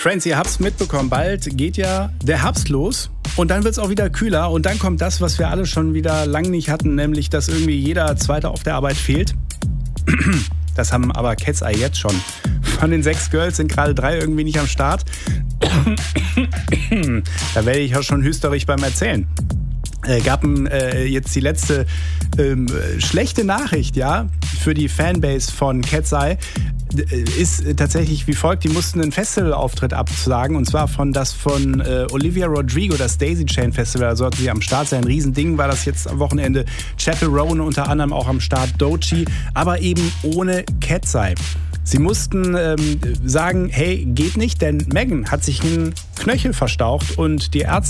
Friends, ihr habt's mitbekommen, bald geht ja der Herbst los und dann wird's auch wieder kühler und dann kommt das, was wir alle schon wieder lang nicht hatten, nämlich, dass irgendwie jeder Zweite auf der Arbeit fehlt. Das haben aber Cat's Eye jetzt schon. Von den 6 Girls sind gerade 3 irgendwie nicht am Start. Da werde ich auch schon hysterisch beim Erzählen. Gab jetzt die letzte schlechte Nachricht, ja, für die Fanbase von Cat's Eye. Ist tatsächlich wie folgt: Die mussten einen Festivalauftritt absagen, und zwar von Olivia Rodrigo, das Daisy Chain Festival. Also sollte sie am Start sein. Ein Riesending war das jetzt am Wochenende. Chappell Roan unter anderem auch am Start, Doechii, aber eben ohne Cat's Eye. Sie mussten sagen, hey, geht nicht, denn Megan hat sich einen Knöchel verstaucht und die Ärzte